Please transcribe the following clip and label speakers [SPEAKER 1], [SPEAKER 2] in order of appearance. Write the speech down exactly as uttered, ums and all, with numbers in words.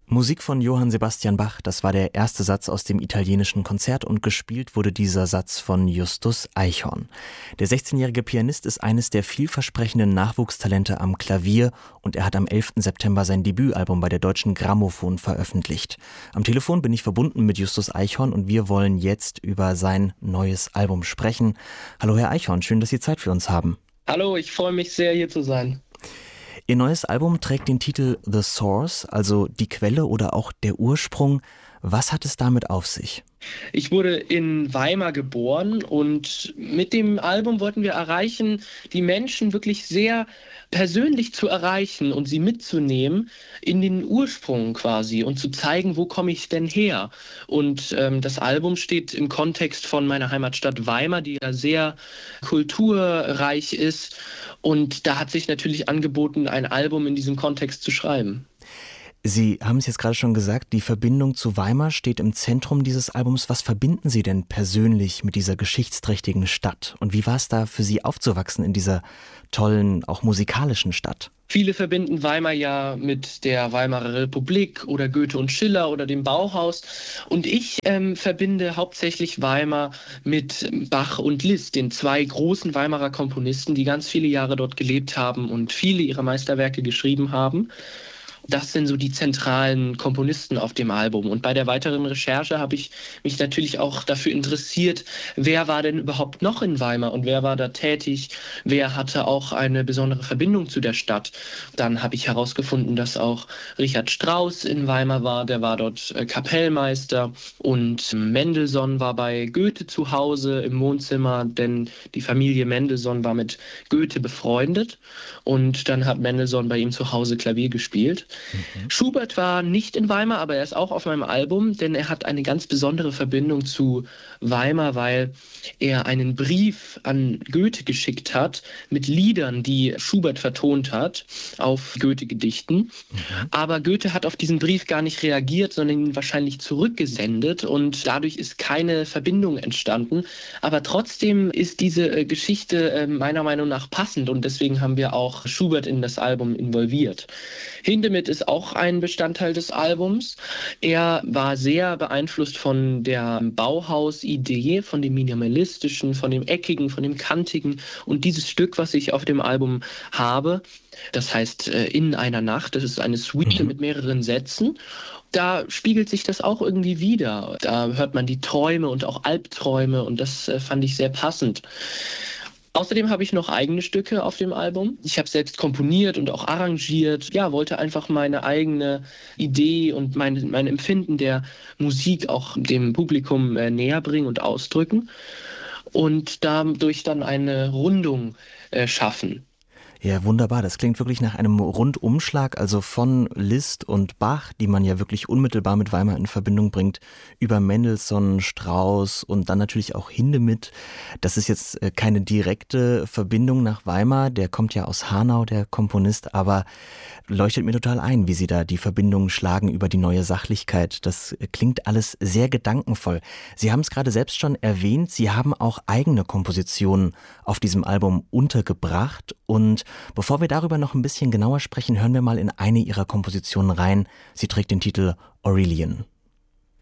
[SPEAKER 1] Musik von Johann Sebastian Bach, das war der erste Satz aus dem italienischen Konzert und gespielt wurde dieser Satz von Justus Eichhorn. Der sechzehnjährige Pianist ist eines der vielversprechenden Nachwuchstalente am Klavier und er hat am elften September sein Debütalbum bei der Deutschen Grammophon veröffentlicht. Am Telefon bin ich verbunden mit Justus Eichhorn und wir wollen jetzt über sein neues Album sprechen. Hallo Herr Eichhorn, schön, dass Sie Zeit für uns haben.
[SPEAKER 2] Hallo, ich freue mich sehr, hier zu sein.
[SPEAKER 1] Ihr neues Album trägt den Titel The Source, also die Quelle oder auch der Ursprung. Was hat es damit auf sich?
[SPEAKER 2] Ich wurde in Weimar geboren und mit dem Album wollten wir erreichen, die Menschen wirklich sehr persönlich zu erreichen und sie mitzunehmen in den Ursprung quasi und zu zeigen, wo komme ich denn her? Und ähm, das Album steht im Kontext von meiner Heimatstadt Weimar, die ja sehr kulturreich ist. Und da hat sich natürlich angeboten, ein Album in diesem Kontext zu schreiben.
[SPEAKER 1] Sie haben es jetzt gerade schon gesagt, die Verbindung zu Weimar steht im Zentrum dieses Albums. Was verbinden Sie denn persönlich mit dieser geschichtsträchtigen Stadt? Und wie war es da für Sie aufzuwachsen in dieser tollen, auch musikalischen Stadt?
[SPEAKER 2] Viele verbinden Weimar ja mit der Weimarer Republik oder Goethe und Schiller oder dem Bauhaus. Und ich ähm, verbinde hauptsächlich Weimar mit Bach und Liszt, den zwei großen Weimarer Komponisten, die ganz viele Jahre dort gelebt haben und viele ihrer Meisterwerke geschrieben haben. Das sind so die zentralen Komponisten auf dem Album. Und bei der weiteren Recherche habe ich mich natürlich auch dafür interessiert, wer war denn überhaupt noch in Weimar und wer war da tätig, wer hatte auch eine besondere Verbindung zu der Stadt. Dann habe ich herausgefunden, dass auch Richard Strauss in Weimar war, der war dort Kapellmeister und Mendelssohn war bei Goethe zu Hause im Wohnzimmer, denn die Familie Mendelssohn war mit Goethe befreundet und dann hat Mendelssohn bei ihm zu Hause Klavier gespielt. Mhm. Schubert war nicht in Weimar, aber er ist auch auf meinem Album, denn er hat eine ganz besondere Verbindung zu Weimar, weil er einen Brief an Goethe geschickt hat mit Liedern, die Schubert vertont hat, auf Goethe-Gedichten. Mhm. Aber Goethe hat auf diesen Brief gar nicht reagiert, sondern ihn wahrscheinlich zurückgesendet und dadurch ist keine Verbindung entstanden. Aber trotzdem ist diese Geschichte meiner Meinung nach passend und deswegen haben wir auch Schubert in das Album involviert. Hindemith ist auch ein Bestandteil des Albums. Er war sehr beeinflusst von der Bauhaus-Idee, von dem Minimalistischen, von dem Eckigen, von dem Kantigen. Und dieses Stück, was ich auf dem Album habe, das heißt In einer Nacht, das ist eine Suite mit mehreren Sätzen. Da spiegelt sich das auch irgendwie wider. Da hört man die Träume und auch Albträume und das fand ich sehr passend. Außerdem habe ich noch eigene Stücke auf dem Album. Ich habe selbst komponiert und auch arrangiert. Ja, wollte einfach meine eigene Idee und mein, mein Empfinden der Musik auch dem Publikum äh, näher bringen und ausdrücken und dadurch dann eine Rundung äh, schaffen.
[SPEAKER 1] Ja, wunderbar. Das klingt wirklich nach einem Rundumschlag, also von Liszt und Bach, die man ja wirklich unmittelbar mit Weimar in Verbindung bringt, über Mendelssohn, Strauss und dann natürlich auch Hindemith. Das ist jetzt keine direkte Verbindung nach Weimar, der kommt ja aus Hanau, der Komponist, aber leuchtet mir total ein, wie Sie da die Verbindungen schlagen über die neue Sachlichkeit. Das klingt alles sehr gedankenvoll. Sie haben es gerade selbst schon erwähnt, Sie haben auch eigene Kompositionen auf diesem Album untergebracht und bevor wir darüber noch ein bisschen genauer sprechen, hören wir mal in eine Ihrer Kompositionen rein. Sie trägt den Titel Aurelian.